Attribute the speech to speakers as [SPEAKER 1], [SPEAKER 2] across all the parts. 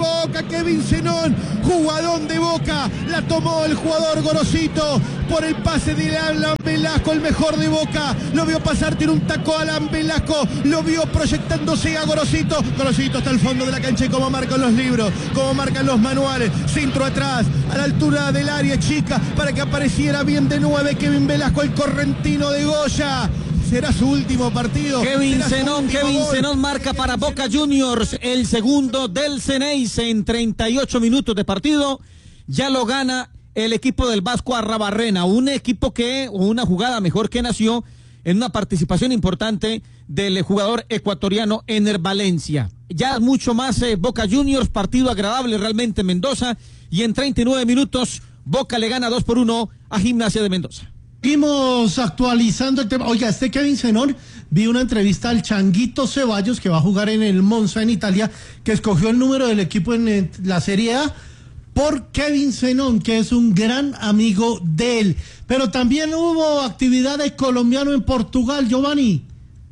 [SPEAKER 1] Boca, Kevin Zenón, jugadón de Boca, la tomó el jugador Gorosito por el pase de Alan Velasco, el mejor de Boca, lo vio pasar, tiene un taco a Alan Velasco, lo vio proyectándose a Gorosito hasta el fondo de la cancha y como marcan los libros, como marcan los manuales, centro atrás, a la altura del área chica, para que apareciera bien de 9 Kevin Velasco, el correntino de Goya. Será su último partido.
[SPEAKER 2] Kevin Zenón marca para Boca Juniors el segundo del Ceneice en 38 minutos de partido. Ya lo gana el equipo del Vasco Arrabarrena, un equipo una jugada mejor que nació en una participación importante del jugador ecuatoriano Ener Valencia. Ya mucho más Boca Juniors, partido agradable realmente en Mendoza, y en 39 minutos Boca le gana 2-1 a Gimnasia de Mendoza.
[SPEAKER 3] Seguimos actualizando el tema. Oiga, Kevin Zenón, vi una entrevista al Changuito Ceballos, que va a jugar en el Monza en Italia, que escogió el número del equipo en la Serie A por Kevin Zenón, que es un gran amigo de él. Pero también hubo actividad de colombiano en Portugal, Giovanni.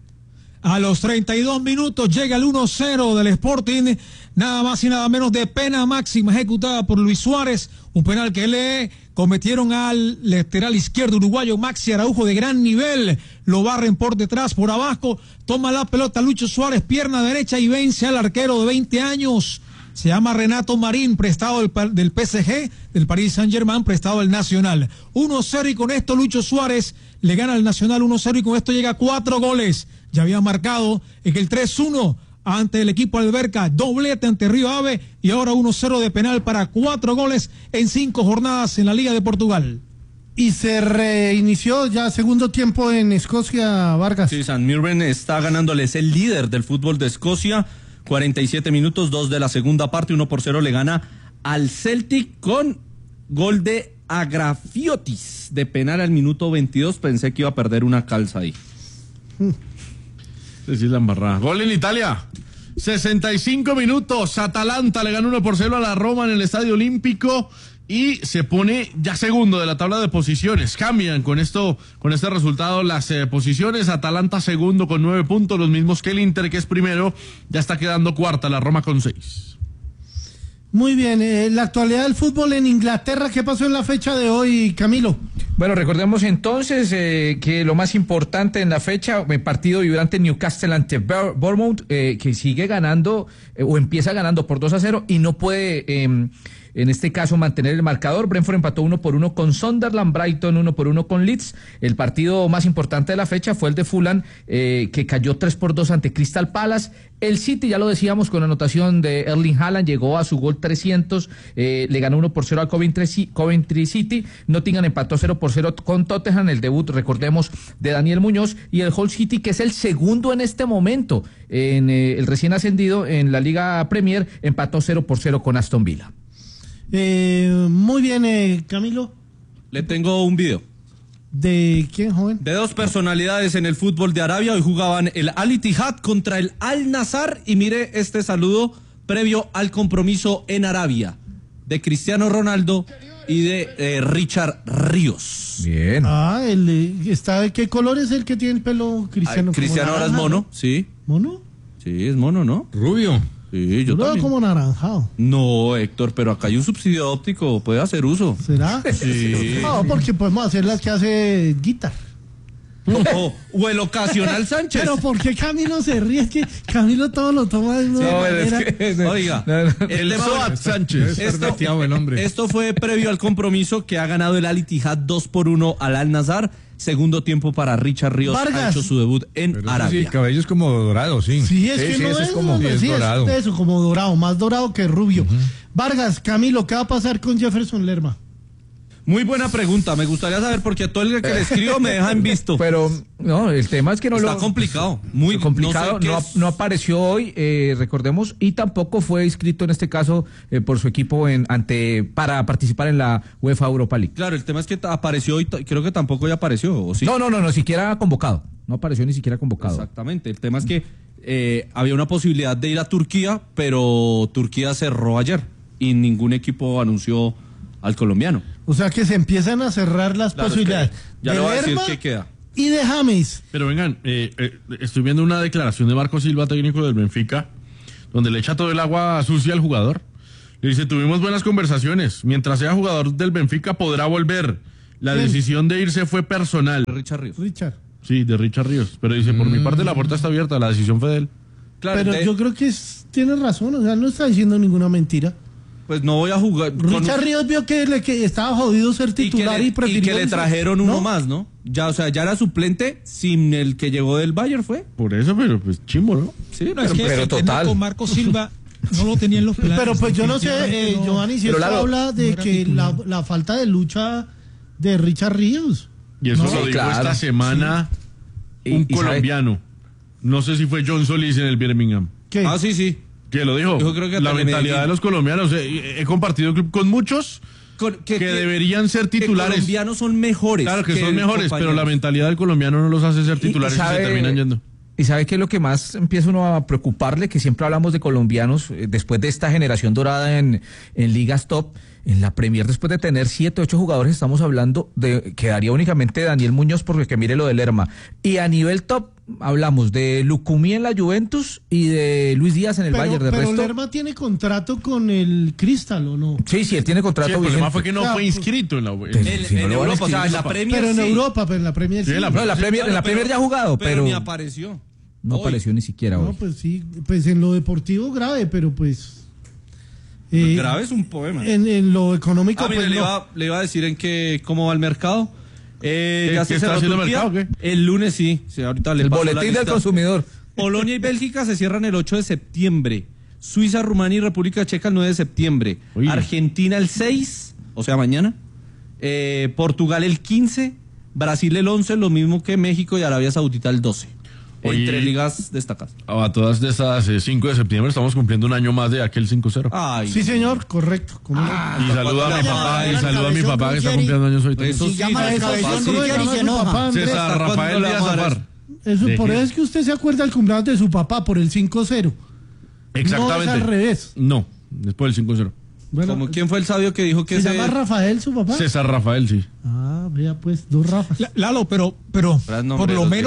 [SPEAKER 4] A los 32 minutos llega el 1-0 del Sporting, nada más y nada menos de pena máxima ejecutada por Luis Suárez, un penal que le cometieron al lateral izquierdo uruguayo Maxi Araujo de gran nivel, lo barren por detrás, por abajo, toma la pelota Lucho Suárez, pierna derecha y vence al arquero de 20 años, se llama Renato Marín, prestado del PSG, del Paris Saint-Germain, prestado del Nacional. 1-0 y con esto Lucho Suárez le gana al Nacional 1-0 y con esto llega a 4 goles. Ya había marcado en el 3-1 ante el equipo Alberca, doblete ante Río Ave y ahora 1-0 de penal para 4 goles en 5 jornadas en la Liga de Portugal.
[SPEAKER 3] Y se reinició ya segundo tiempo en Escocia, Vargas.
[SPEAKER 5] Sí, St. Mirren está ganándole, es el líder del fútbol de Escocia. 47 minutos, 2 de la segunda parte, 1-0 le gana al Celtic con gol de Agrafiotis de penal al minuto 22. Pensé que iba a perder una calza ahí.
[SPEAKER 6] Sí, la embarrada. Gol en Italia. 65 minutos. Atalanta le ganó 1-0 a la Roma en el Estadio Olímpico y se pone ya segundo de la tabla de posiciones. Cambian con este resultado las posiciones. Atalanta segundo con 9 puntos, los mismos que el Inter, que es primero. Ya está quedando cuarta la Roma con 6.
[SPEAKER 3] Muy bien, la actualidad del fútbol en Inglaterra, ¿qué pasó en la fecha de hoy, Camilo?
[SPEAKER 7] Bueno, recordemos entonces que lo más importante en la fecha, el partido vibrante Newcastle ante Bournemouth, que sigue ganando o empieza ganando por 2-0 y no puede, en este caso, mantener el marcador. Brentford empató 1-1 con Sunderland, Brighton 1-1 con Leeds. El partido más importante de la fecha fue el de Fulham, que cayó 3-2 ante Crystal Palace. El City, ya lo decíamos, con anotación de Erling Haaland, llegó a su gol 300, le ganó 1-0 al Coventry City. Nottingham empató 0-0 con Tottenham, el debut, recordemos, de Daniel Muñoz, y el Hull City, que es el segundo en este momento, en el recién ascendido en la Liga Premier, empató 0-0 con Aston Villa.
[SPEAKER 3] Muy bien, Camilo.
[SPEAKER 5] Le tengo un video.
[SPEAKER 3] ¿De quién, joven?
[SPEAKER 5] De dos personalidades en el fútbol de Arabia. Hoy jugaban el Al Ittihad contra el Al Nassr. Y mire este saludo previo al compromiso en Arabia de Cristiano Ronaldo y de Richard Ríos.
[SPEAKER 7] Bien.
[SPEAKER 3] ¿De qué color es el que tiene el pelo Cristiano?
[SPEAKER 5] Cristiano ahora es mono, sí.
[SPEAKER 3] ¿Mono?
[SPEAKER 5] Sí, es mono, ¿no?
[SPEAKER 6] Rubio.
[SPEAKER 5] Sí, yo también.
[SPEAKER 3] Como naranjado.
[SPEAKER 5] No, Héctor, pero acá hay un subsidio óptico, puede hacer uso.
[SPEAKER 3] ¿Será?
[SPEAKER 5] Sí.
[SPEAKER 3] No, porque podemos hacer las que hace Guitar.
[SPEAKER 5] O el ocasional Sánchez.
[SPEAKER 3] Pero ¿por qué Camilo se ríe? Es que Camilo todo lo toma de una manera.
[SPEAKER 5] Oiga, el Soat Sánchez. Esto fue previo al compromiso que ha ganado el Al Ittihad 2-1 al Al Nassr. Segundo tiempo para Richard Ríos,
[SPEAKER 3] Vargas.
[SPEAKER 5] ha hecho su debut en Arabia.
[SPEAKER 6] Sí, cabello es como dorado, sí.
[SPEAKER 3] Sí, es que no es como
[SPEAKER 6] dorado.
[SPEAKER 3] Es eso, como dorado, más dorado que rubio. Vargas, Camilo, ¿qué va a pasar con Jefferson Lerma?
[SPEAKER 5] Muy buena pregunta, me gustaría saber porque a todo el que le escribo me deja en visto.
[SPEAKER 7] Pero no, el tema es que no
[SPEAKER 5] está complicado, muy
[SPEAKER 7] complicado. No apareció hoy, recordemos, y tampoco fue inscrito en este caso por su equipo para participar en la UEFA Europa League.
[SPEAKER 5] Claro, el tema es que apareció y creo que tampoco ya apareció, ¿o sí?
[SPEAKER 7] No, siquiera convocado. No apareció ni siquiera convocado.
[SPEAKER 5] Exactamente, el tema es que había una posibilidad de ir a Turquía, pero Turquía cerró ayer y ningún equipo anunció al colombiano.
[SPEAKER 3] O sea que se empiezan a cerrar las posibilidades.
[SPEAKER 5] Ya le voy a decir qué queda.
[SPEAKER 3] Y de James.
[SPEAKER 6] Pero vengan, estoy viendo una declaración de Marco Silva, técnico del Benfica, donde le echa todo el agua sucia al jugador. Le dice, tuvimos buenas conversaciones. Mientras sea jugador del Benfica podrá volver. La decisión de irse fue personal.
[SPEAKER 5] Richard Ríos.
[SPEAKER 3] Richard.
[SPEAKER 6] Sí, de Richard Ríos. Pero dice, por mi parte la puerta está abierta, la decisión fue de él.
[SPEAKER 5] Claro,
[SPEAKER 3] Pero yo creo que tiene razón, o sea, no está diciendo ninguna mentira.
[SPEAKER 5] pues no voy a jugar.
[SPEAKER 3] Richard Ríos vio que estaba jodido ser titular y prefirió...
[SPEAKER 5] Y que le trajeron uno
[SPEAKER 3] ¿no?
[SPEAKER 5] más, ¿no? Ya, o sea, ya era suplente sin el que llegó del Bayern, ¿fue?
[SPEAKER 6] Por eso, pero pues chimbo, ¿no?
[SPEAKER 5] Sí,
[SPEAKER 4] No, es que
[SPEAKER 7] pero
[SPEAKER 4] el
[SPEAKER 7] total.
[SPEAKER 4] técnico Marco Silva no lo tenía en los planes.
[SPEAKER 3] Pero pues yo no sé,
[SPEAKER 4] Definitivamente no.
[SPEAKER 3] Giovanni, si
[SPEAKER 7] Pero
[SPEAKER 3] esto
[SPEAKER 7] Lalo,
[SPEAKER 3] habla de
[SPEAKER 4] no era
[SPEAKER 3] que
[SPEAKER 4] titular.
[SPEAKER 3] la falta de lucha de Richard Ríos.
[SPEAKER 6] Y eso
[SPEAKER 7] No,
[SPEAKER 6] lo dijo
[SPEAKER 7] claro.
[SPEAKER 6] esta semana
[SPEAKER 7] Sí.
[SPEAKER 6] un
[SPEAKER 7] Y sabe-
[SPEAKER 6] colombiano. No sé si fue John Solís en el Birmingham.
[SPEAKER 3] ¿Qué?
[SPEAKER 5] Ah, sí, sí.
[SPEAKER 6] Que lo dijo.
[SPEAKER 5] Dijo, creo que
[SPEAKER 6] la
[SPEAKER 5] hasta el
[SPEAKER 6] mentalidad
[SPEAKER 5] Medellín.
[SPEAKER 6] de los colombianos. He compartido club con muchos que deberían ser
[SPEAKER 5] Que
[SPEAKER 6] titulares.
[SPEAKER 5] colombianos son mejores.
[SPEAKER 6] Claro que son
[SPEAKER 5] el
[SPEAKER 6] mejores, pero
[SPEAKER 5] compañero.
[SPEAKER 6] la mentalidad del colombiano no los hace ser titulares y, se terminan yendo.
[SPEAKER 7] ¿Y sabe qué es lo que más empieza uno a preocuparle? Que siempre hablamos de colombianos, después de esta generación dorada en ligas top, en la Premier, después de tener 7, 8 jugadores, estamos hablando de quedaría únicamente Daniel Muñoz, porque que mire lo del Lerma. Y a nivel top, hablamos de Lucumí en la Juventus y de Luis Díaz en el Bayern. De
[SPEAKER 3] pero
[SPEAKER 7] resto,
[SPEAKER 3] Lerma tiene contrato con el Crystal, ¿o no?
[SPEAKER 7] sí, él tiene
[SPEAKER 6] Sí,
[SPEAKER 7] contrato
[SPEAKER 6] el problema
[SPEAKER 7] vigente.
[SPEAKER 6] fue que no
[SPEAKER 3] Claro,
[SPEAKER 6] fue inscrito en la
[SPEAKER 7] Si no
[SPEAKER 5] En
[SPEAKER 7] lo van a
[SPEAKER 5] Europa, o sea, en la
[SPEAKER 6] inscribir,
[SPEAKER 5] Premier
[SPEAKER 3] Pero en
[SPEAKER 5] sí.
[SPEAKER 3] Europa, pero en la Premier
[SPEAKER 6] Sí,
[SPEAKER 3] sí.
[SPEAKER 6] en la-
[SPEAKER 7] No, en la Premier ya ha jugado, pero
[SPEAKER 5] ni apareció.
[SPEAKER 7] no
[SPEAKER 5] Hoy.
[SPEAKER 7] apareció ni siquiera hoy.
[SPEAKER 3] No, pues sí, pues en lo deportivo grave, pero pues...
[SPEAKER 5] Grave es un poema.
[SPEAKER 3] En lo económico,
[SPEAKER 5] Mire,
[SPEAKER 3] pues no.
[SPEAKER 5] le iba a decir cómo va el mercado. Ya
[SPEAKER 6] ¿Qué
[SPEAKER 5] se
[SPEAKER 6] está
[SPEAKER 5] cerró
[SPEAKER 6] haciendo el
[SPEAKER 5] Turquía.
[SPEAKER 6] mercado, qué?
[SPEAKER 5] El lunes sí, ahorita le
[SPEAKER 7] El
[SPEAKER 5] paso la
[SPEAKER 7] boletín del
[SPEAKER 5] lista.
[SPEAKER 7] consumidor.
[SPEAKER 5] Polonia y Bélgica se cierran el 8 de septiembre. Suiza, Rumania y República Checa el 9 de septiembre.
[SPEAKER 6] Uy.
[SPEAKER 5] Argentina el 6, o sea, mañana. Portugal el 15. Brasil el 11, lo mismo que México y Arabia Saudita el 12.
[SPEAKER 6] Oye.
[SPEAKER 5] Entre ligas destacadas.
[SPEAKER 6] A todas de estas 5 de septiembre estamos cumpliendo un año más de aquel 5-0.
[SPEAKER 5] Ay,
[SPEAKER 3] Sí, señor, correcto. ¿Cómo no?
[SPEAKER 6] Y saludo a mi papá, y
[SPEAKER 8] era
[SPEAKER 6] saludo a mi
[SPEAKER 8] cabezón
[SPEAKER 6] papá que está
[SPEAKER 8] Ruggeri.
[SPEAKER 6] cumpliendo años hoy.
[SPEAKER 5] Eso
[SPEAKER 6] también.
[SPEAKER 5] sí,
[SPEAKER 8] llama
[SPEAKER 5] no,
[SPEAKER 8] el
[SPEAKER 5] papá,
[SPEAKER 8] cabezón
[SPEAKER 5] sí.
[SPEAKER 8] Ruggeri, se enoja.
[SPEAKER 3] Papá, Andrés.
[SPEAKER 6] César
[SPEAKER 5] ¿Hasta cuándo
[SPEAKER 6] Rafael
[SPEAKER 5] le
[SPEAKER 6] Díaz
[SPEAKER 5] vamos a dar
[SPEAKER 6] Zafar.
[SPEAKER 3] Eso,
[SPEAKER 6] ¿De
[SPEAKER 3] por
[SPEAKER 6] qué?
[SPEAKER 3] eso es que usted se acuerda del cumpleaños de su papá por el 5-0.
[SPEAKER 6] Exactamente.
[SPEAKER 3] No es al revés.
[SPEAKER 6] No, después del 5-0.
[SPEAKER 3] Bueno,
[SPEAKER 5] Como, ¿quién fue el sabio que dijo que
[SPEAKER 3] ¿se llama Rafael su papá?
[SPEAKER 6] César Rafael, sí.
[SPEAKER 3] Ah, vea pues, dos Rafas.
[SPEAKER 4] Lalo, pero
[SPEAKER 5] Gran nombre,
[SPEAKER 4] por lo
[SPEAKER 5] los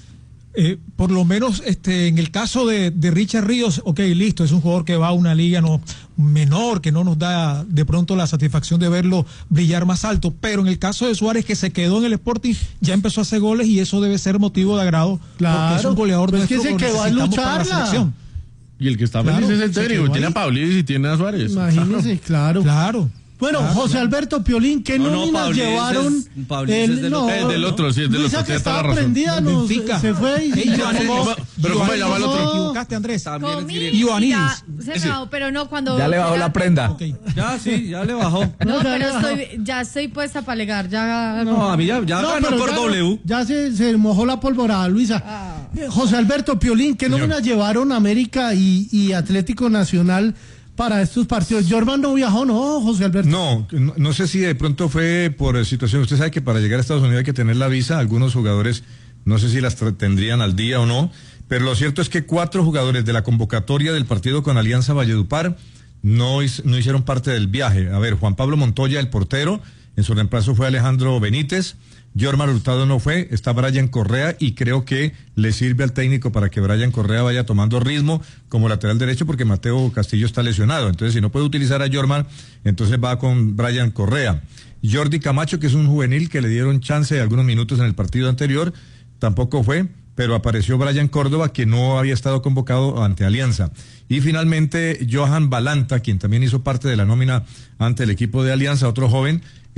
[SPEAKER 4] menos, en el caso de Richard Ríos, ok, listo, es un jugador que va a una liga menor, que no nos da de pronto la satisfacción de verlo brillar más alto, pero en el caso de Suárez, que se quedó en el Sporting, ya empezó a hacer goles y eso debe ser motivo de agrado, porque es un goleador
[SPEAKER 3] pues es que
[SPEAKER 4] nuestro
[SPEAKER 3] se quedó a
[SPEAKER 4] necesitamos para la
[SPEAKER 3] lucharla.
[SPEAKER 4] selección.
[SPEAKER 6] Y el que está
[SPEAKER 4] Claro,
[SPEAKER 6] feliz es el
[SPEAKER 4] se
[SPEAKER 6] técnico.
[SPEAKER 4] quedó
[SPEAKER 6] Tiene a
[SPEAKER 4] ahí.
[SPEAKER 6] Paulis y tiene a Suárez.
[SPEAKER 3] Imagínese, claro.
[SPEAKER 4] Claro.
[SPEAKER 3] Bueno, José Alberto Piolín, ¿qué
[SPEAKER 5] No,
[SPEAKER 3] nóminas
[SPEAKER 5] Paulis
[SPEAKER 3] llevaron?
[SPEAKER 5] Paulis es del otro.
[SPEAKER 6] Es del otro, sí, es del
[SPEAKER 3] Luisa,
[SPEAKER 6] otro,
[SPEAKER 3] que
[SPEAKER 6] tiene toda
[SPEAKER 3] estaba
[SPEAKER 6] la razón.
[SPEAKER 3] prendida, nos,
[SPEAKER 4] Benfica.
[SPEAKER 3] se fue y
[SPEAKER 4] Ey,
[SPEAKER 3] se
[SPEAKER 4] Giovanni,
[SPEAKER 3] llamó.
[SPEAKER 6] Pero ¿cómo se llama el
[SPEAKER 3] no.
[SPEAKER 6] otro?
[SPEAKER 4] Te equivocaste, Andrés.
[SPEAKER 5] También es
[SPEAKER 8] Comí
[SPEAKER 5] griego.
[SPEAKER 4] Ioannidis.
[SPEAKER 8] ya se me bajó, pero no cuando...
[SPEAKER 7] Ya le bajó la prenda.
[SPEAKER 4] Ok.
[SPEAKER 5] Ya, sí, ya le bajó.
[SPEAKER 8] No,
[SPEAKER 3] Ya
[SPEAKER 8] pero
[SPEAKER 3] le bajó.
[SPEAKER 8] ya estoy puesta para alegar, ya...
[SPEAKER 5] No, a mí ya
[SPEAKER 3] No,
[SPEAKER 5] ganó
[SPEAKER 3] pero
[SPEAKER 5] por
[SPEAKER 3] ya,
[SPEAKER 5] W.
[SPEAKER 3] ya se mojó la pólvora, Luisa. José Alberto Piolín, ¿qué nóminas llevaron América y Atlético Nacional para estos partidos? Jorman no viajó, ¿no, José Alberto?
[SPEAKER 9] No sé si de pronto fue por situación. Usted sabe que para llegar a Estados Unidos hay que tener la visa. Algunos jugadores, no sé si las tendrían al día o no, pero lo cierto es que 4 jugadores de la convocatoria del partido con Alianza Valledupar no hicieron parte del viaje. A ver, Juan Pablo Montoya, el portero, en su reemplazo fue Alejandro Benítez. Jorman Hurtado no fue, está Brian Correa y creo que le sirve al técnico para que Brian Correa vaya tomando ritmo como lateral derecho porque Mateo Castillo está lesionado. Entonces, si no puede utilizar a Jorman, entonces va con Brian Correa. Jordi Camacho, que es un juvenil que le dieron chance de algunos minutos en el partido anterior, tampoco fue, pero apareció Brian Córdoba, que no había estado convocado ante Alianza. Y finalmente, Johan Balanta, quien también hizo parte de la nómina ante el equipo de Alianza, otro joven,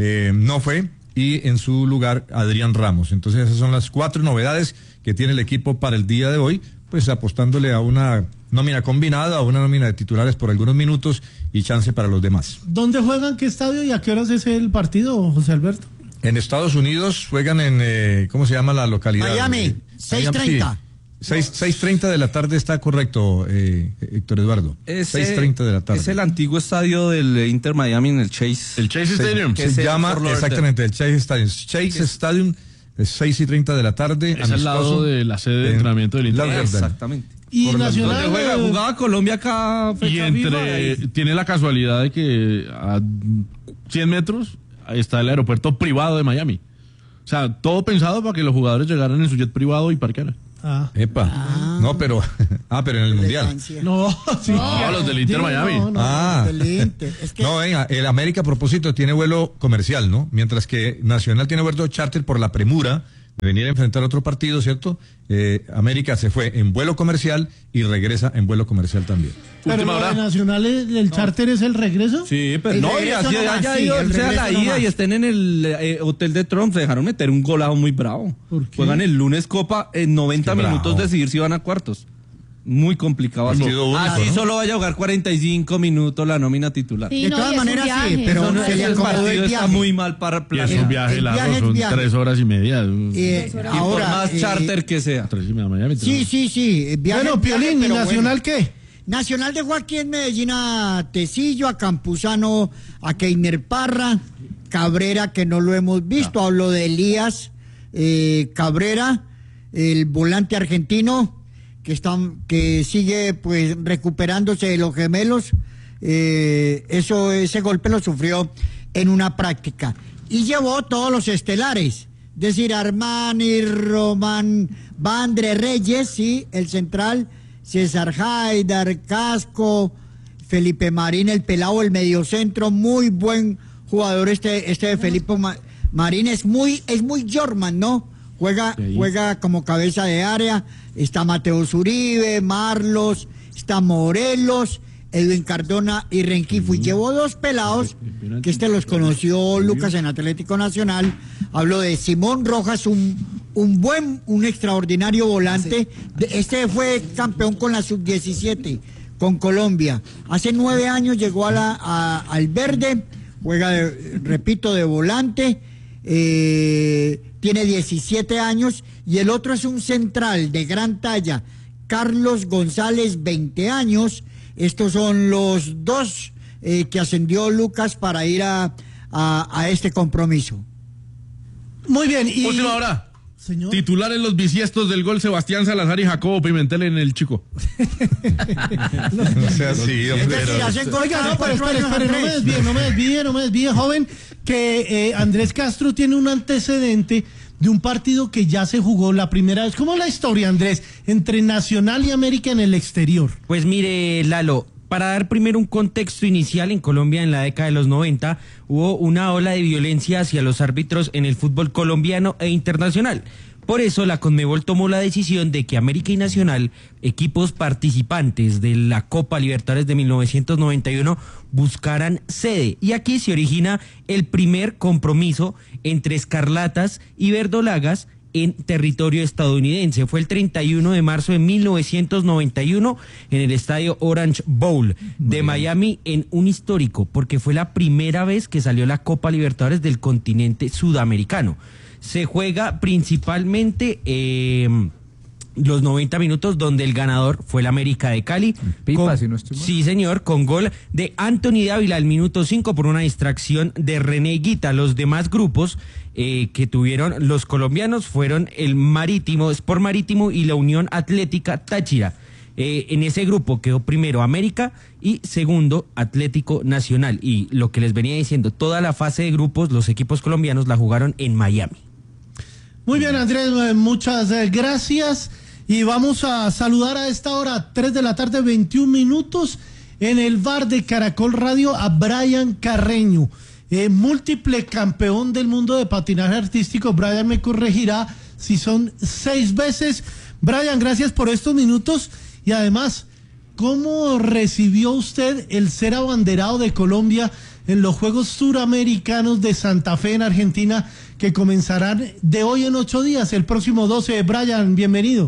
[SPEAKER 9] no fue. Y en su lugar Adrián Ramos. Entonces esas son las 4 novedades que tiene el equipo para el día de hoy, pues apostándole a una nómina combinada, a una nómina de titulares por algunos minutos y chance para los demás.
[SPEAKER 3] ¿Dónde juegan? ¿Qué estadio? ¿Y a qué horas es el partido, José Alberto?
[SPEAKER 9] En Estados Unidos juegan en, ¿cómo se llama la localidad?
[SPEAKER 8] Miami, 6:30.
[SPEAKER 9] 6:30 de la tarde está correcto, Héctor Eduardo. 6:30 de la tarde.
[SPEAKER 5] Es el antiguo estadio del Inter Miami en el Chase.
[SPEAKER 6] El Chase Stadium.
[SPEAKER 5] que
[SPEAKER 9] Se
[SPEAKER 5] es el
[SPEAKER 9] llama
[SPEAKER 5] Fort Lauderdale.
[SPEAKER 9] exactamente el Chase Stadium. Chase Stadium es 6:30 de la tarde.
[SPEAKER 6] Es al lado
[SPEAKER 9] amistoso
[SPEAKER 6] de la sede de
[SPEAKER 9] en
[SPEAKER 6] entrenamiento del Inter.
[SPEAKER 9] Lauderdale.
[SPEAKER 5] Exactamente.
[SPEAKER 3] Y
[SPEAKER 9] Por la-
[SPEAKER 3] Nacional.
[SPEAKER 5] ¿Dónde jugaba Colombia acá?
[SPEAKER 6] Y
[SPEAKER 5] fecha
[SPEAKER 6] entre
[SPEAKER 5] FIFA,
[SPEAKER 6] tiene la casualidad de que a 100 metros está el aeropuerto privado de Miami. O sea, todo pensado para que los jugadores llegaran en su jet privado y parquearan.
[SPEAKER 9] Epa. No, pero en el Mundial.
[SPEAKER 3] No, sí.
[SPEAKER 6] No, los del Inter Miami.
[SPEAKER 8] Del Inter. Es que
[SPEAKER 9] No, venga, el América a propósito tiene vuelo comercial, ¿no? Mientras que Nacional tiene vuelo charter por la premura de venir a enfrentar otro partido, ¿cierto? América se fue en vuelo comercial y regresa en vuelo comercial también.
[SPEAKER 3] Pero
[SPEAKER 6] Última
[SPEAKER 3] lo de
[SPEAKER 6] hora.
[SPEAKER 3] Nacional, el charter es el regreso.
[SPEAKER 5] Sí, pero
[SPEAKER 8] El
[SPEAKER 5] no, y
[SPEAKER 8] regreso
[SPEAKER 5] así
[SPEAKER 8] nomás,
[SPEAKER 5] haya
[SPEAKER 8] sí,
[SPEAKER 5] ido,
[SPEAKER 8] el
[SPEAKER 5] sea la
[SPEAKER 8] regreso
[SPEAKER 5] ida
[SPEAKER 8] nomás.
[SPEAKER 5] y estén en el hotel de Trump, se dejaron meter un golazo muy bravo.
[SPEAKER 3] ¿Por qué?
[SPEAKER 5] Juegan el lunes Copa en 90
[SPEAKER 9] Qué
[SPEAKER 5] minutos
[SPEAKER 9] bravo.
[SPEAKER 5] decidir si van a cuartos. Muy complicado así.
[SPEAKER 9] Partido único,
[SPEAKER 5] Así
[SPEAKER 9] ¿no?
[SPEAKER 5] solo vaya a jugar 45 minutos la nómina titular.
[SPEAKER 8] Sí, de no, todas y es un
[SPEAKER 10] maneras, sí,
[SPEAKER 8] viaje.
[SPEAKER 10] pero
[SPEAKER 5] Eso no,
[SPEAKER 10] se le
[SPEAKER 5] el
[SPEAKER 10] acomodó
[SPEAKER 5] partido
[SPEAKER 10] el
[SPEAKER 5] está
[SPEAKER 10] viaje.
[SPEAKER 5] muy mal para
[SPEAKER 6] Y es
[SPEAKER 5] planear.
[SPEAKER 6] un viaje
[SPEAKER 10] el
[SPEAKER 6] largo,
[SPEAKER 10] viaje es
[SPEAKER 6] son
[SPEAKER 10] viaje.
[SPEAKER 6] 3 horas y media.
[SPEAKER 5] Y por
[SPEAKER 10] Ahora,
[SPEAKER 5] más charter que sea.
[SPEAKER 6] 3 y media, Miami.
[SPEAKER 10] sí. Viaje,
[SPEAKER 3] Bueno, Piolín, ¿y
[SPEAKER 10] pero
[SPEAKER 3] Nacional
[SPEAKER 10] bueno.
[SPEAKER 3] qué?
[SPEAKER 10] Nacional dejó aquí en Medellín a Tecillo, a Campuzano, a Keiner Parra, Cabrera, que no lo hemos visto. Hablo de Elías Cabrera, el volante argentino, que sigue pues recuperándose de los gemelos. Ese golpe lo sufrió en una práctica. Y llevó todos los estelares, es decir, Armani, Román, Vandre Reyes, sí, el central, César Haidar, Casco, Felipe Marín, el pelado, el mediocentro, muy buen jugador este de Felipe Marín, es muy Jorman, ¿no? Juega como cabeza de área. Está Mateo Zuribe, Marlos, está Morelos, Edwin Cardona y Renquifo. Y llevó dos pelados, que los conoció Lucas en Atlético Nacional. Hablo de Simón Rojas, un extraordinario volante. Este fue campeón con la sub-17, con Colombia. Hace 9 años llegó al Verde, juega, repito, de volante. Tiene 17 años, y el otro es un central de gran talla, Carlos González, 20 años. Estos son los dos que ascendió Lucas para ir a este compromiso.
[SPEAKER 3] Muy bien. Y...
[SPEAKER 6] Última hora.
[SPEAKER 3] Señor.
[SPEAKER 6] Titular en los bisiestos del gol Sebastián Salazar y Jacobo Pimentel en el Chico.
[SPEAKER 9] No sea así, hombre.
[SPEAKER 3] Oiga, no, pero espere, no me desvíe, joven, que Andrés Castro tiene un antecedente de un partido que ya se jugó la primera vez. ¿Cómo es la historia, Andrés, entre Nacional y América en el exterior?
[SPEAKER 11] Pues mire, Lalo, para dar primero un contexto inicial, en Colombia en la década de los 90 hubo una ola de violencia hacia los árbitros en el fútbol colombiano e internacional. Por eso la Conmebol tomó la decisión de que América y Nacional, equipos participantes de la Copa Libertadores de 1991, buscaran sede. Y aquí se origina el primer compromiso entre Escarlatas y Verdolagas en territorio estadounidense. Fue el 31 de marzo de 1991 en el estadio Orange Bowl de Miami, en un histórico, porque fue la primera vez que salió la Copa Libertadores del continente sudamericano. Se juega principalmente los 90 minutos, donde el ganador fue el América de Cali.
[SPEAKER 7] Pipa, si no estoy mal.
[SPEAKER 11] Sí, señor, con gol de Anthony Dávila al minuto 5 por una distracción de René Guita. Los demás grupos que tuvieron los colombianos fueron el Marítimo, Sport Marítimo y la Unión Atlética Táchira. En ese grupo quedó primero América y segundo Atlético Nacional. Y lo que les venía diciendo, toda la fase de grupos los equipos colombianos la jugaron en Miami.
[SPEAKER 3] Muy bien, Andrés, muchas gracias. Y vamos a saludar a esta hora, 3 de la tarde, 21 minutos, en el bar de Caracol Radio, a Brian Carreño, múltiple campeón del mundo de patinaje artístico. Brian me corregirá si son 6 veces. Brian, gracias por estos minutos. Y además, ¿cómo recibió usted el ser abanderado de Colombia en los Juegos Suramericanos de Santa Fe en Argentina, que comenzarán de hoy en 8 días, el próximo 12? Brian, bienvenido.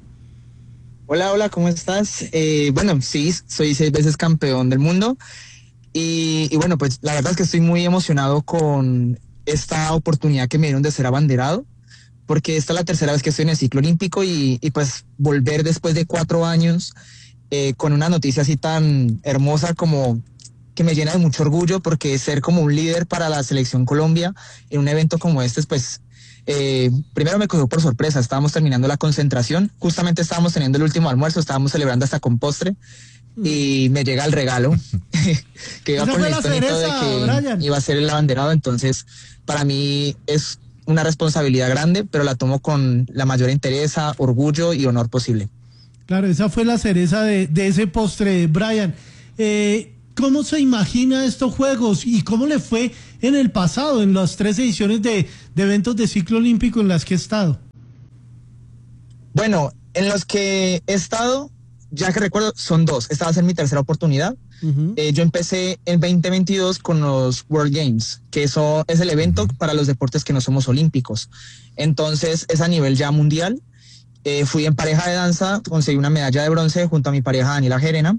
[SPEAKER 12] Hola, ¿cómo estás? Bueno, sí, soy 6 veces campeón del mundo y bueno, pues la verdad es que estoy muy emocionado con esta oportunidad que me dieron de ser abanderado, porque esta es la tercera vez que estoy en el ciclo olímpico y pues volver después de 4 años con una noticia así tan hermosa, como que me llena de mucho orgullo, porque ser como un líder para la selección Colombia en un evento como este, pues primero me cogió por sorpresa. Estábamos terminando la concentración, justamente estábamos teniendo el último almuerzo, estábamos celebrando hasta con postre y me llega el regalo que iba con el tónico de que Brian iba a ser el abanderado. Entonces para mí es una responsabilidad grande, pero la tomo con la mayor entereza, orgullo y honor posible.
[SPEAKER 3] Claro, esa fue la cereza de ese postre, Brian. ¿Cómo se imagina estos Juegos y cómo le fue en el pasado, en las 3 ediciones de eventos de ciclo olímpico en las que he estado?
[SPEAKER 12] Bueno, en los que he estado, ya que recuerdo, son 2. Esta va a ser mi tercera oportunidad. Yo empecé en 2022 con los World Games, que eso es el evento para los deportes que no somos olímpicos. Entonces es a nivel ya mundial. Fui en pareja de danza, conseguí una medalla de bronce junto a mi pareja Daniela Gerena.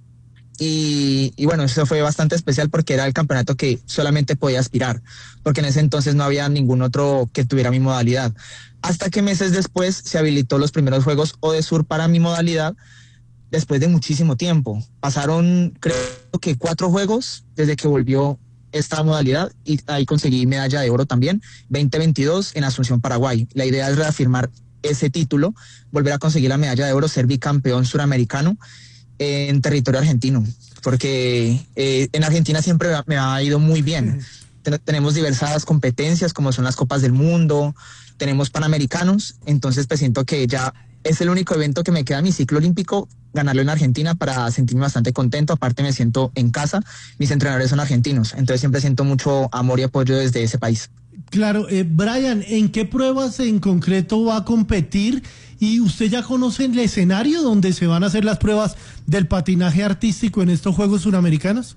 [SPEAKER 12] Y bueno, eso fue bastante especial porque era el campeonato que solamente podía aspirar, porque en ese entonces no había ningún otro que tuviera mi modalidad. Hasta que meses después se habilitó los primeros Juegos ODESUR para mi modalidad, después de muchísimo tiempo. Pasaron, creo que 4 juegos desde que volvió esta modalidad y ahí conseguí medalla de oro también, 2022 en Asunción, Paraguay. La idea es reafirmar ese título, volver a conseguir la medalla de oro, ser bicampeón suramericano en territorio argentino, porque en Argentina siempre me ha ido muy bien. Tenemos diversas competencias como son las Copas del Mundo, tenemos Panamericanos, entonces pues siento que ya es el único evento que me queda en mi ciclo olímpico, ganarlo en Argentina para sentirme bastante contento. Aparte me siento en casa, mis entrenadores son argentinos, entonces siempre siento mucho amor y apoyo desde ese país.
[SPEAKER 3] Claro, Brian, ¿en qué pruebas en concreto va a competir? ¿Y usted ya conoce el escenario donde se van a hacer las pruebas del patinaje artístico en estos Juegos Suramericanos?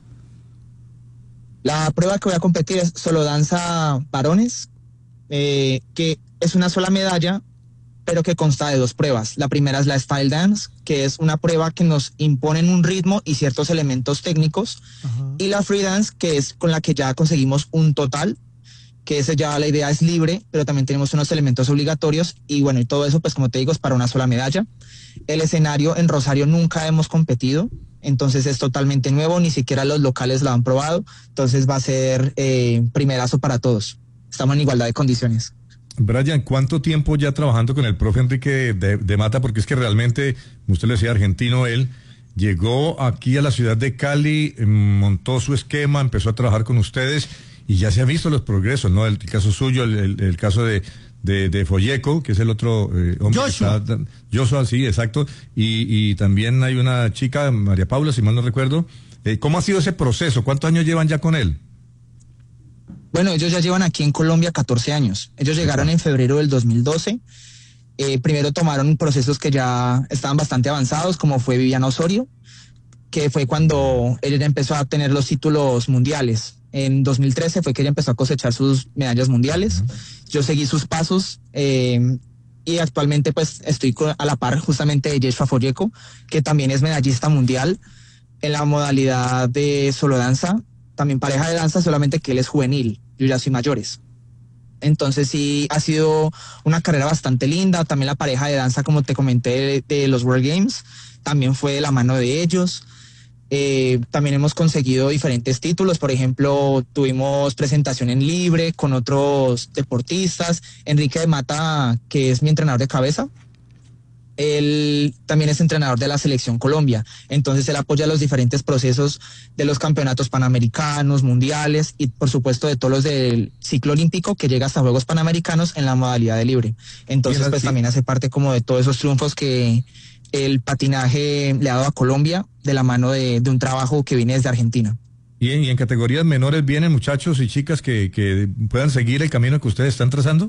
[SPEAKER 12] La prueba que voy a competir es solo danza varones, que es una sola medalla, pero que consta de 2 pruebas. La primera es la Style Dance, que es una prueba que nos imponen un ritmo y ciertos elementos técnicos. Y la Free Dance, que es con la que ya conseguimos un total, que ese ya la idea es libre, pero también tenemos unos elementos obligatorios. Y bueno, y todo eso, pues como te digo, es para una sola medalla. El escenario en Rosario nunca hemos competido, entonces es totalmente nuevo, ni siquiera los locales lo han probado. Entonces va a ser primerazo para todos. Estamos en igualdad de condiciones.
[SPEAKER 9] Brian, ¿cuánto tiempo ya trabajando con el profe Enrique de Mata? Porque es que realmente, usted le decía, argentino él, llegó aquí a la ciudad de Cali, montó su esquema, empezó a trabajar con ustedes y ya se han visto los progresos, ¿no? El caso suyo, el caso de Folleco, que es el otro hombre.
[SPEAKER 3] Joshua.
[SPEAKER 9] Joshua, sí, exacto. Y también hay una chica, María Paula, si mal no recuerdo. ¿Cómo ha sido ese proceso? ¿Cuántos años llevan ya con él?
[SPEAKER 12] Bueno, ellos ya llevan aquí en Colombia 14 años. Ellos llegaron en febrero del 2012. Primero tomaron procesos que ya estaban bastante avanzados, como fue Viviana Osorio, que fue cuando ella empezó a obtener los títulos mundiales. En 2013 fue que ella empezó a cosechar sus medallas mundiales. Yo seguí sus pasos y actualmente pues estoy a la par justamente de Joshua Folleco, que también es medallista mundial en la modalidad de solo danza, también pareja de danza, solamente que él es juvenil, yo ya soy mayores. Entonces sí, ha sido una carrera bastante linda. También la pareja de danza, como te comenté, de los World Games, también fue de la mano de ellos. También hemos conseguido diferentes títulos. Por ejemplo, tuvimos presentación en libre con otros deportistas. Enrique de Mata, que es mi entrenador de cabeza, él también es entrenador de la Selección Colombia. Entonces él apoya los diferentes procesos de los campeonatos panamericanos, mundiales y por supuesto de todos los del ciclo olímpico que llega hasta Juegos Panamericanos en la modalidad de libre. Entonces pues también hace parte como de todos esos triunfos que el patinaje le ha dado a Colombia de la mano de un trabajo que viene desde Argentina.
[SPEAKER 9] ¿Y en categorías menores vienen muchachos y chicas que puedan seguir el camino que ustedes están trazando?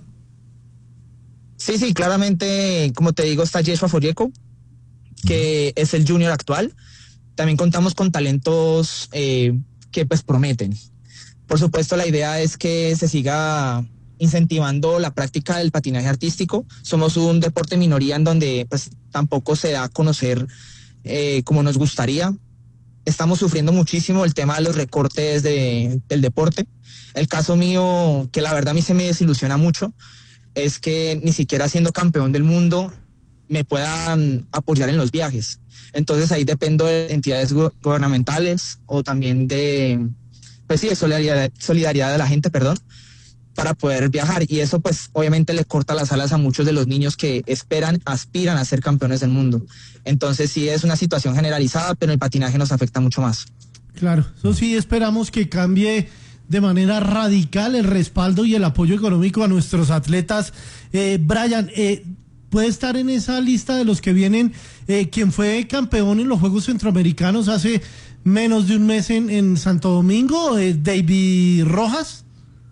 [SPEAKER 12] Sí, claramente, como te digo, está Joshua Folleco, que es el junior actual. También contamos con talentos que pues prometen. Por supuesto, la idea es que se siga incentivando la práctica del patinaje artístico. Somos un deporte minoría en donde pues tampoco se da a conocer como nos gustaría. Estamos sufriendo muchísimo el tema de los recortes del deporte. El caso mío, que la verdad a mí se me desilusiona mucho, es que ni siquiera siendo campeón del mundo me puedan apoyar en los viajes. Entonces ahí dependo de entidades gubernamentales o también de, pues sí, de solidaridad de la gente, para poder viajar. Y eso pues obviamente le corta las alas a muchos de los niños que aspiran a ser campeones del mundo. Entonces sí es una situación generalizada, pero el patinaje nos afecta mucho más.
[SPEAKER 3] Claro, eso sí esperamos que cambie de manera radical el respaldo y el apoyo económico a nuestros atletas. Brian, ¿puede estar en esa lista de los que vienen quien fue campeón en los Juegos Centroamericanos hace menos de un mes en Santo Domingo, David Rojas?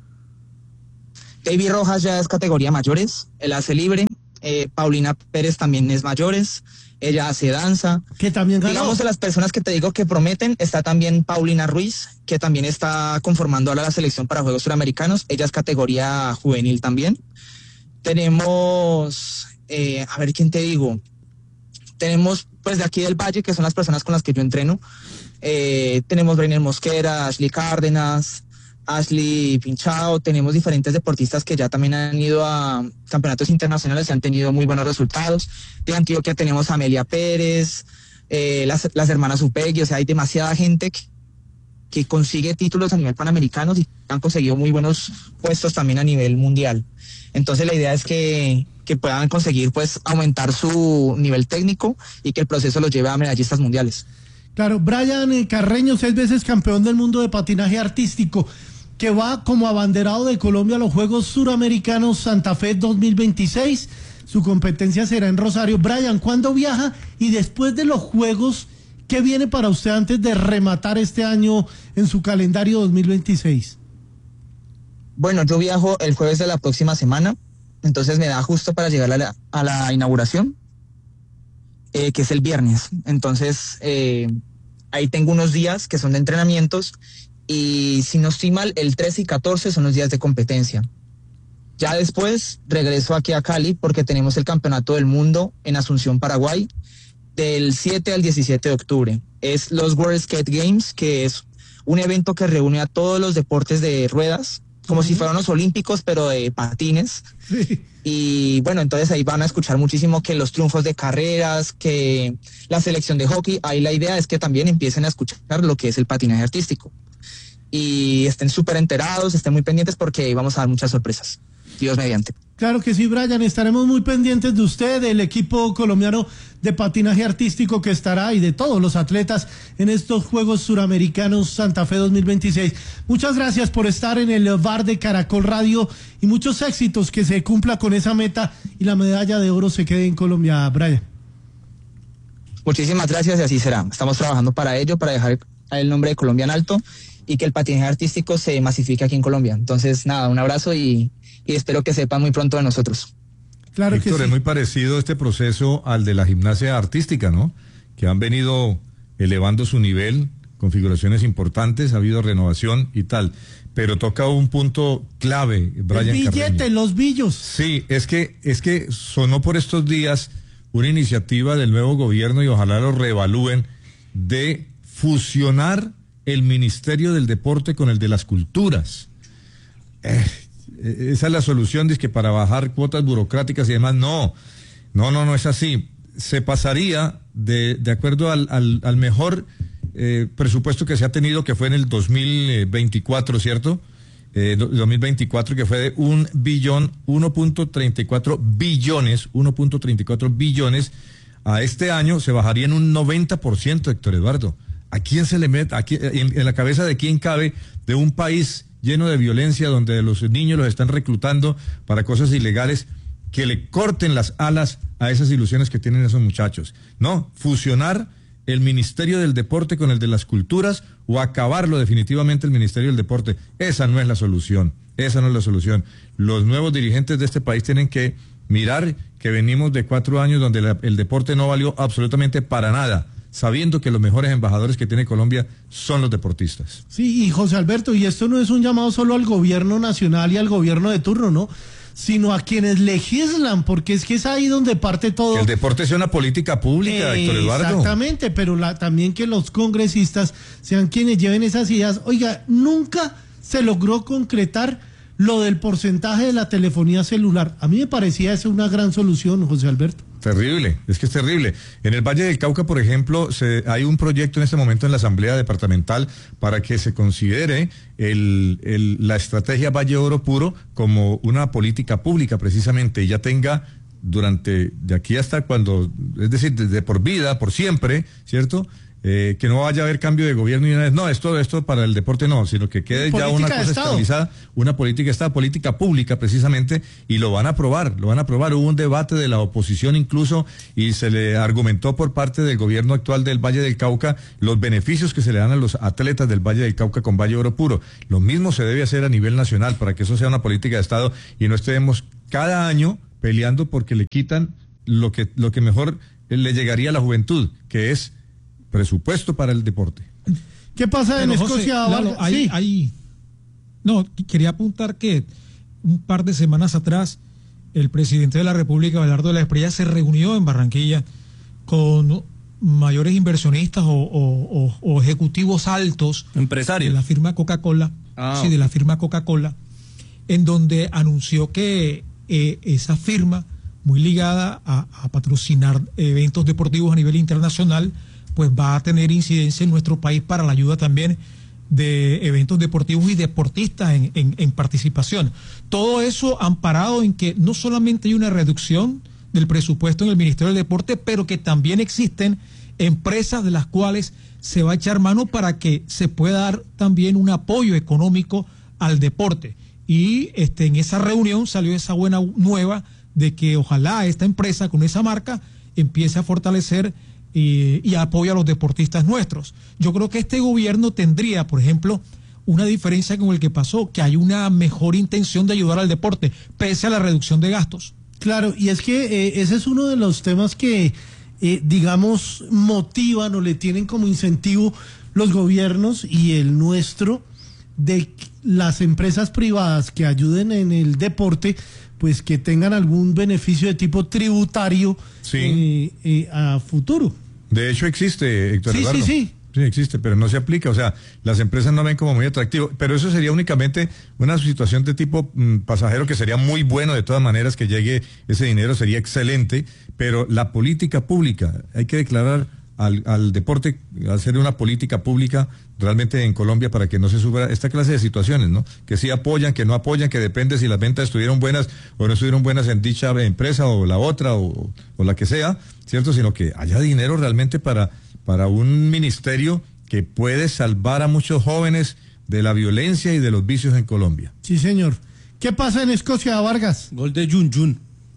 [SPEAKER 12] David Rojas ya es categoría mayores, él hace libre. Paulina Pérez también es mayores, ella hace danza.
[SPEAKER 3] Que también ganó.
[SPEAKER 12] Digamos, de las personas que te digo que prometen, está también Paulina Ruiz, que también está conformando ahora la selección para Juegos Suramericanos, ella es categoría juvenil también. Tenemos, a ver quién te digo, tenemos pues de aquí del Valle, que son las personas con las que yo entreno, tenemos Breiner Mosquera, Ashley Cárdenas, Ashley Pinchao, tenemos diferentes deportistas que ya también han ido a campeonatos internacionales y han tenido muy buenos resultados. De Antioquia tenemos a Amelia Pérez, las hermanas Upegui, o sea, hay demasiada gente que consigue títulos a nivel panamericano y han conseguido muy buenos puestos también a nivel mundial. Entonces la idea es que puedan conseguir pues aumentar su nivel técnico y que el proceso los lleve a medallistas mundiales.
[SPEAKER 3] Claro, Brian Carreño, 6 veces campeón del mundo de patinaje artístico, que va como abanderado de Colombia a los Juegos Suramericanos Santa Fe 2026. Su competencia será en Rosario. Brian, ¿cuándo viaja? Y después de los Juegos, ¿qué viene para usted antes de rematar este año en su calendario 2026?
[SPEAKER 12] Bueno, yo viajo el jueves de la próxima semana, entonces me da justo para llegar a la inauguración, que es el viernes. Entonces, ahí tengo unos días que son de entrenamientos y si no estoy mal, el 13 y 14 son los días de competencia. Ya después regreso aquí a Cali porque tenemos el Campeonato del Mundo en Asunción, Paraguay, del 7 al 17 de octubre. Es los World Skate Games, que es un evento que reúne a todos los deportes de ruedas, como si fueran los olímpicos, pero de patines.
[SPEAKER 3] Sí.
[SPEAKER 12] Y bueno, entonces ahí van a escuchar muchísimo que los triunfos de carreras, que la selección de hockey. Ahí la idea es que también empiecen a escuchar lo que es el patinaje artístico. Y estén súper enterados, estén muy pendientes porque vamos a dar muchas sorpresas. Dios mediante.
[SPEAKER 3] Claro que sí, Brian, estaremos muy pendientes de usted, del equipo colombiano de patinaje artístico que estará y de todos los atletas en estos Juegos Suramericanos Santa Fe 2026. Muchas gracias por estar en el bar de Caracol Radio y muchos éxitos, que se cumpla con esa meta y la medalla de oro se quede en Colombia, Brian.
[SPEAKER 12] Muchísimas gracias y así será. Estamos trabajando para ello, para dejar el nombre de Colombia en alto y que el patinaje artístico se masifique aquí en Colombia. Entonces, nada, un abrazo y espero que sepan muy pronto de nosotros.
[SPEAKER 3] Claro,
[SPEAKER 9] Víctor,
[SPEAKER 3] que sí.
[SPEAKER 9] Es muy parecido este proceso al de la gimnasia artística, ¿no? Que han venido elevando su nivel, configuraciones importantes, ha habido renovación y tal. Pero toca un punto clave, Brian
[SPEAKER 3] El billete,
[SPEAKER 9] Carreño.
[SPEAKER 3] los billos.
[SPEAKER 9] Sí, es que sonó por estos días una iniciativa del nuevo gobierno, y ojalá lo reevalúen, de fusionar el Ministerio del Deporte con el de las Culturas. Esa es la solución, dice, que para bajar cuotas burocráticas y demás. No es así. Se pasaría de acuerdo al mejor presupuesto que se ha tenido, que fue en el 2024, ¿cierto? 2024, que fue de 1.34 billones, a este año se bajaría en un 90%, Héctor Eduardo. ¿A quién se le mete? ¿En la cabeza de quién cabe, de un país lleno de violencia, donde los niños los están reclutando para cosas ilegales, que le corten las alas a esas ilusiones que tienen esos muchachos? No, fusionar el Ministerio del Deporte con el de las Culturas, o acabarlo definitivamente el Ministerio del Deporte. Esa no es la solución, Los nuevos dirigentes de este país tienen que mirar que venimos de 4 años donde el deporte no valió absolutamente para nada, sabiendo que los mejores embajadores que tiene Colombia son los deportistas.
[SPEAKER 3] Sí, y José Alberto, y esto no es un llamado solo al gobierno nacional y al gobierno de turno, ¿no?, sino a quienes legislan, porque es que es ahí donde parte todo.
[SPEAKER 9] Que el deporte sea una política pública, Héctor Eduardo.
[SPEAKER 3] Exactamente, pero también que los congresistas sean quienes lleven esas ideas. Oiga, nunca se logró concretar lo del porcentaje de la telefonía celular. A mí me parecía esa una gran solución, José Alberto.
[SPEAKER 9] Terrible, es que es terrible. En el Valle del Cauca, por ejemplo, hay un proyecto en este momento en la Asamblea Departamental para que se considere la estrategia Valle Oro Puro como una política pública, precisamente, y ya tenga de aquí hasta cuando, es decir, desde por vida, por siempre, ¿cierto?, que no vaya a haber cambio de gobierno y una vez, no, esto para el deporte no, sino que quede ya una cosa estabilizada, una política de Estado, política pública precisamente, y lo van a aprobar. Hubo un debate de la oposición incluso, y se le argumentó por parte del gobierno actual del Valle del Cauca los beneficios que se le dan a los atletas del Valle del Cauca con Valle Oro Puro. Lo mismo se debe hacer a nivel nacional para que eso sea una política de Estado y no estemos cada año peleando porque le quitan lo que mejor le llegaría a la juventud, que es presupuesto para el deporte.
[SPEAKER 3] ¿Qué pasa en Escocia?
[SPEAKER 4] No, quería apuntar que un par de semanas atrás el presidente de la República, Abelardo de la Espriella, se reunió en Barranquilla con mayores inversionistas o ejecutivos altos,
[SPEAKER 5] empresarios
[SPEAKER 4] de la firma Coca-Cola, de la firma Coca-Cola, en donde anunció que esa firma, muy ligada a patrocinar eventos deportivos a nivel internacional, pues va a tener incidencia en nuestro país para la ayuda también de eventos deportivos y deportistas en participación. Todo eso amparado en que no solamente hay una reducción del presupuesto en el Ministerio del Deporte, pero que también existen empresas de las cuales se va a echar mano para que se pueda dar también un apoyo económico al deporte. Y en esa reunión salió esa buena nueva de que ojalá esta empresa con esa marca empiece a fortalecer y apoya a los deportistas nuestros. Yo creo que este gobierno tendría, por ejemplo, una diferencia con el que pasó, que hay una mejor intención de ayudar al deporte, pese a la reducción de gastos.
[SPEAKER 3] Claro, y es que ese es uno de los temas que, digamos, motivan o le tienen como incentivo los gobiernos y el nuestro, de las empresas privadas que ayuden en el deporte, pues que tengan algún beneficio de tipo tributario a futuro.
[SPEAKER 9] De hecho existe, Héctor Eduardo.
[SPEAKER 3] Sí,
[SPEAKER 9] existe, pero no se aplica, o sea, las empresas no ven como muy atractivo, pero eso sería únicamente una situación de tipo pasajero, que sería muy bueno de todas maneras que llegue ese dinero, sería excelente, pero la política pública, hay que declarar al deporte, hacer una política pública realmente en Colombia para que no se sufra esta clase de situaciones, ¿no? Que sí apoyan, que no apoyan, que depende si las ventas estuvieron buenas o no estuvieron buenas en dicha empresa o la otra o la que sea, ¿cierto? Sino que haya dinero realmente para un ministerio que puede salvar a muchos jóvenes de la violencia y de los vicios en Colombia.
[SPEAKER 3] Sí, señor. ¿Qué pasa en Escocia, Vargas?
[SPEAKER 5] Gol de Jun.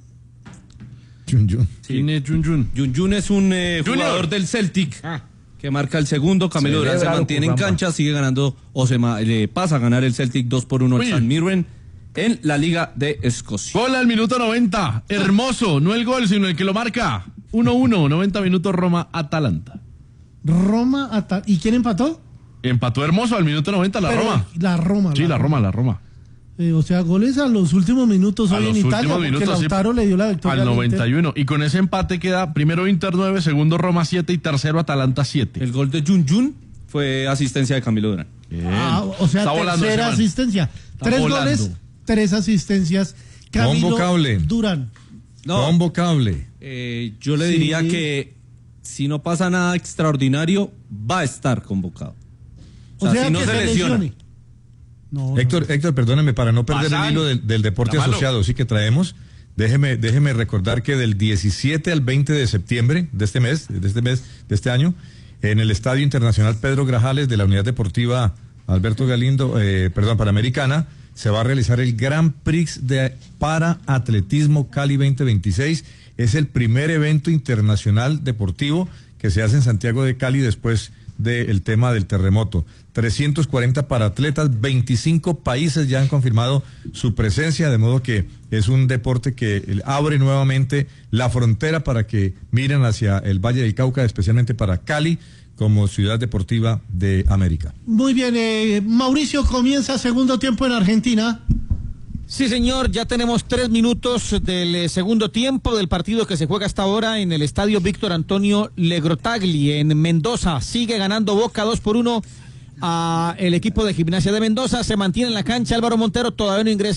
[SPEAKER 6] ¿Quién es Jun?
[SPEAKER 5] Jun es un jugador del Celtic que marca el segundo. Camilo Durán se mantiene en cancha, sigue ganando le pasa a ganar el Celtic 2-1 al St. Mirren en la Liga de Escocia.
[SPEAKER 6] Gol al minuto 90. Hermoso, no el gol, sino el que lo marca. 1-1, 90 minutos, Roma-Atalanta.
[SPEAKER 3] ¿Y quién empató?
[SPEAKER 6] Empató Hermoso al minuto 90, Roma.
[SPEAKER 3] La Roma.
[SPEAKER 6] Sí, la Roma.
[SPEAKER 3] O sea, goles a los últimos minutos hoy en Italia, porque Lautaro le dio la victoria
[SPEAKER 6] al 91. Y con ese empate queda primero Inter 9, segundo Roma 7 y tercero Atalanta 7.
[SPEAKER 5] El gol de Jun fue asistencia de Camilo Durán.
[SPEAKER 3] O sea, tercera asistencia. 3 goles, 3 asistencias. Camilo Durán.
[SPEAKER 9] Convocable.
[SPEAKER 5] Yo le diría que si no pasa nada extraordinario, va a estar convocado.
[SPEAKER 3] O sea,
[SPEAKER 5] si no
[SPEAKER 3] que
[SPEAKER 5] se lesiona.
[SPEAKER 9] Héctor, perdóneme, para no perder el hilo del deporte asociado, sí que traemos, déjeme recordar que del 17 al 20 de septiembre de este año, en el Estadio Internacional Pedro Grajales de la Unidad Deportiva Alberto Galindo, Panamericana, se va a realizar el Grand Prix de Paraatletismo Cali 2026. Es el primer evento internacional deportivo que se hace en Santiago de Cali después del tema del terremoto. 340 paratletas, 25 países ya han confirmado su presencia, de modo que es un deporte que abre nuevamente la frontera para que miren hacia el Valle del Cauca, especialmente para Cali como ciudad deportiva de América.
[SPEAKER 3] Muy bien, Mauricio, comienza segundo tiempo en Argentina.
[SPEAKER 2] Sí, señor, ya tenemos 3 minutos del segundo tiempo del partido que se juega hasta ahora en el estadio Víctor Antonio Legrotagli en Mendoza. Sigue ganando Boca 2-1 a el equipo de Gimnasia de Mendoza. Se mantiene en la cancha. Álvaro Montero todavía no ingresa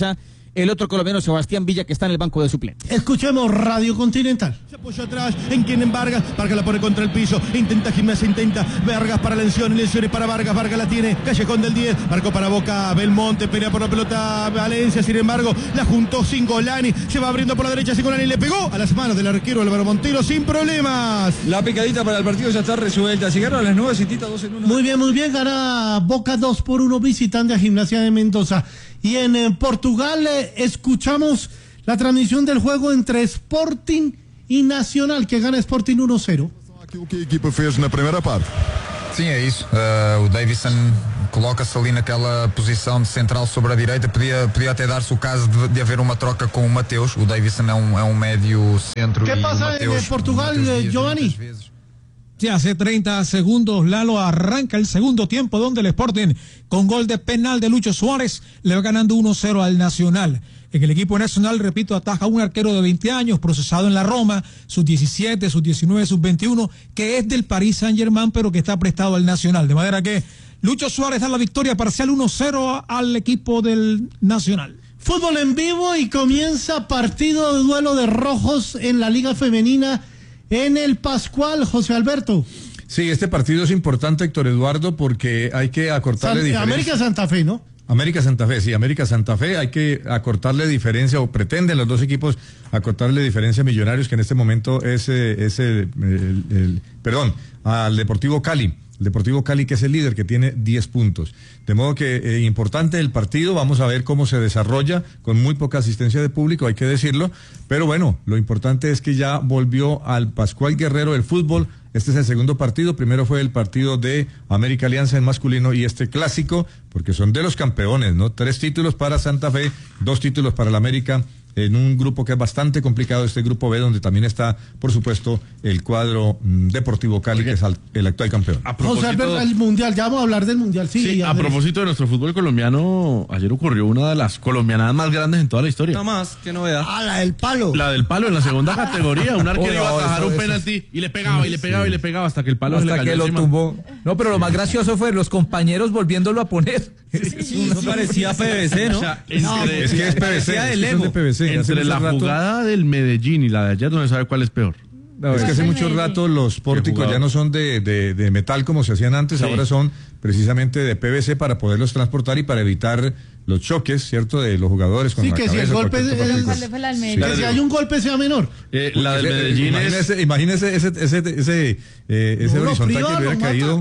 [SPEAKER 2] el otro colombiano Sebastián Villa, que está en el banco de suplentes.
[SPEAKER 3] Escuchemos Radio Continental.
[SPEAKER 1] Se apoyó atrás, en quien en Vargas la pone contra el piso, intenta Gimnasia, intenta Vargas para Lencioni para Vargas la tiene, Callejón del 10, marcó para Boca, Belmonte, pelea por la pelota Valencia, sin embargo, la juntó Cingolani, se va abriendo por la derecha, Cingolani le pegó a las manos del arquero Álvaro Montero sin problemas.
[SPEAKER 13] La picadita para el partido ya está resuelta, llegaron a las 9, Citita 2-1.
[SPEAKER 3] Muy bien, gana Boca 2-1 visitando a Gimnasia de Mendoza. Y en Portugal escuchamos la transmisión del juego entre Sporting e Nacional, que gana Sporting 1-0.
[SPEAKER 14] Aquilo que a equipa fez na primeira parte.
[SPEAKER 15] Sim, é isso. O Davidson coloca-se ali naquela posição de central sobre a direita. Podia até dar-se o caso de haver uma troca com o Mateus. O Davidson é um médio centro.
[SPEAKER 3] ¿Qué pasa en Portugal, Giovanni?
[SPEAKER 4] Sí, hace 30 segundos, Lalo, arranca el segundo tiempo donde el Sporting, con gol de penal de Lucho Suárez, le va ganando 1-0 al Nacional. En el equipo nacional, repito, ataja un arquero de 20 años, procesado en la Roma, sub-17, sub-19, sub-21, que es del Paris Saint-Germain, pero que está prestado al Nacional. De manera que Lucho Suárez da la victoria parcial 1-0 al equipo del Nacional.
[SPEAKER 3] Fútbol en vivo y comienza partido de duelo de rojos en la Liga Femenina en el Pascual, José Alberto.
[SPEAKER 9] Sí, este partido es importante, Héctor Eduardo, porque hay que acortarle diferencia.
[SPEAKER 3] América Santa Fe, ¿no?
[SPEAKER 9] América Santa Fe, sí, América Santa Fe, hay que acortarle diferencia, o pretenden los dos equipos acortarle diferencia a Millonarios, que en este momento es al Deportivo Cali. El Deportivo Cali, que es el líder, que tiene 10 puntos. De modo que importante el partido, vamos a ver cómo se desarrolla, con muy poca asistencia de público, hay que decirlo, pero bueno, lo importante es que ya volvió al Pascual Guerrero el fútbol. Este es el segundo partido, primero fue el partido de América Alianza en masculino y este clásico, porque son de los campeones, ¿no? 3 títulos para Santa Fe, 2 títulos para el América, en un grupo que es bastante complicado, este grupo B, donde también está, por supuesto, el cuadro Deportivo Cali, que es el actual campeón.
[SPEAKER 3] José Alberto, el Mundial, ya vamos a hablar del Mundial, sí.
[SPEAKER 6] A propósito de nuestro fútbol colombiano, ayer ocurrió una de las colombianadas más grandes en toda la historia.
[SPEAKER 11] Nada más, qué novedad.
[SPEAKER 10] La del palo.
[SPEAKER 6] La del palo en la segunda categoría, un arquero iba a atajar un penalti y le pegaba hasta que el palo se le cayó encima.
[SPEAKER 7] Tumbó. No, pero lo más gracioso fue los compañeros volviéndolo a poner.
[SPEAKER 11] No parecía PVC, ¿no?
[SPEAKER 6] O sea,
[SPEAKER 9] es que es PVC, es de PVC.
[SPEAKER 6] Entre la jugada del Medellín y la de ayer no se sabe cuál es peor.
[SPEAKER 9] No, es que hace mucho rato los pórticos ya no son de metal como se hacían antes, ahora son precisamente de PVC para poderlos transportar y para evitar los choques, ¿cierto?, de los jugadores con la cabeza. Sí, que si el golpe
[SPEAKER 3] que si hay un golpe sea menor.
[SPEAKER 6] La del Medellín
[SPEAKER 9] imagínese ese horizontal que le hubiera caído.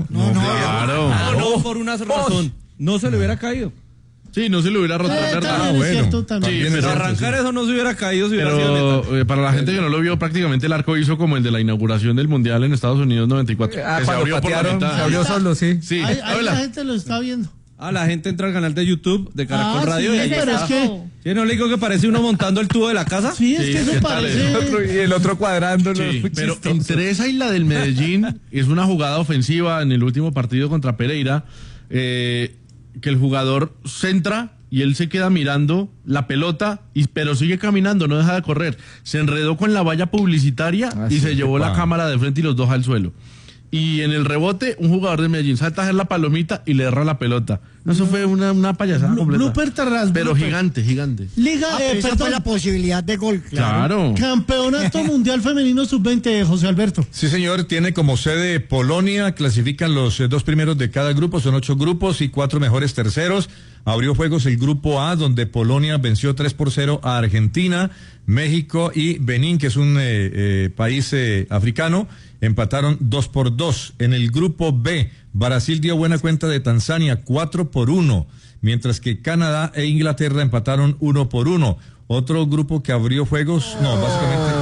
[SPEAKER 11] No, por una razón. No se le hubiera caído.
[SPEAKER 6] Sí, no se le hubiera roto la verdad.
[SPEAKER 3] Cierto, también.
[SPEAKER 11] Sí, pero arrancar eso no se hubiera caído si hubiera sido metal.
[SPEAKER 6] Para la gente que no lo vio, prácticamente el arco hizo como el de la inauguración del Mundial en Estados Unidos 94. Que se abrió por la mitad.
[SPEAKER 7] Se abrió solo, sí.
[SPEAKER 6] Sí.
[SPEAKER 3] Ahí la gente lo está viendo.
[SPEAKER 11] La gente entra al canal de YouTube de Caracol Radio y ahí
[SPEAKER 3] pero
[SPEAKER 11] está.
[SPEAKER 3] Es que...
[SPEAKER 11] ¿Sí, no le digo que parece uno montando el tubo de la casa?
[SPEAKER 3] Sí, es que eso parece...
[SPEAKER 7] Y el otro cuadrándolo.
[SPEAKER 6] Sí, pero entre esa y la del Medellín es una jugada ofensiva en el último partido contra Pereira, que el jugador centra y él se queda mirando la pelota, pero sigue caminando, no deja de correr. Se enredó con la valla publicitaria y se llevó la cámara de frente y los dos al suelo. Y en el rebote, un jugador de Medellín salta a hacer la palomita y le erra la pelota. Eso fue una payasada completa. Pero gigante.
[SPEAKER 10] Liga, esa fue la posibilidad de gol.
[SPEAKER 6] Claro.
[SPEAKER 3] Campeonato Mundial Femenino Sub-20, José Alberto.
[SPEAKER 9] Sí, señor, tiene como sede Polonia, clasifican los 2 primeros de cada grupo, son 8 grupos y 4 mejores terceros. Abrió juegos el grupo A, donde Polonia venció 3-0 a Argentina, México y Benín, que es un país africano, empataron 2-2. En el grupo B, Brasil dio buena cuenta de Tanzania 4-1, mientras que Canadá e Inglaterra empataron 1-1. Otro grupo que abrió juegos, básicamente